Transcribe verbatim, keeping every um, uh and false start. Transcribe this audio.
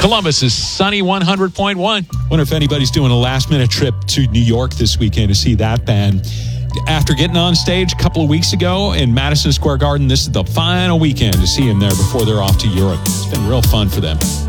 Columbus is sunny one hundred point one. Wonder if anybody's doing a last-minute trip to New York this weekend to see that band. After getting on stage a couple of weeks ago in Madison Square Garden, this is the final weekend to see them there before they're off to Europe. It's been real fun for them.